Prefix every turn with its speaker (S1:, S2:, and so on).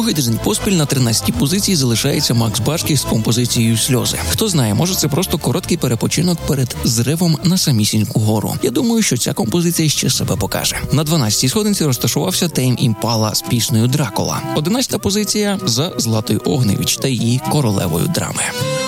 S1: Другий тиждень поспіль на 13-й позиції залишається Макс Барських з композицією «Сльози». Хто знає, може це просто короткий перепочинок перед зривом на самісіньку гору. Я думаю, що ця композиція ще себе покаже. На 12-й сходинці розташувався Тейм Імпала з піснею «Дракула». 11-та позиція за Златою Огневич та її «Королевою драми».